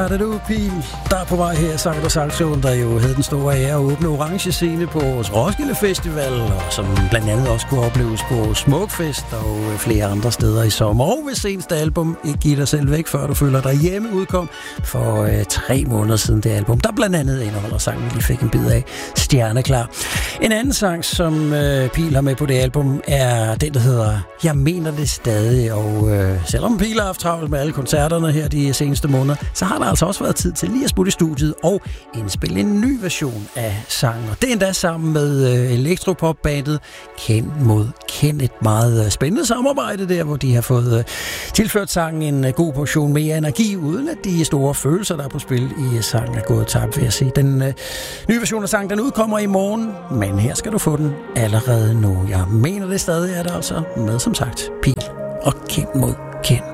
Er det du, Pil, der er på vej her, Sankt og Sanktion, der jo havde den store ære at åbne Orange Scene på Roskilde Festival, og som blandt andet også kunne opleves på Smukfest og flere andre steder i sommer. Og hvis seneste album Ikke Giv dig selv væk, før du føler dig hjemme, udkom for 3 måneder siden, det album, der blandt andet indeholder sangen, vi lige fik en bid af, Stjerneklar. En anden sang, som Pil har med på det album, er den, der hedder Jeg mener det stadig, og selvom Pil har haft travlt med alle koncerterne her de seneste måneder, så har der altså også været tid til lige at smutte i studiet og indspille en ny version af sangen. Og det er endda sammen med elektropopbandet Ken mod Ken. Et meget spændende samarbejde der, hvor de har fået tilført sangen en god portion mere energi, uden at de store følelser, der er på spil i sangen, er gået tabt, vil jeg sige. Den nye version af sangen, den udkommer i morgen, men her skal du få den allerede nu. Jeg mener det stadig, er det altså med, som sagt, Pil og Ken mod Ken.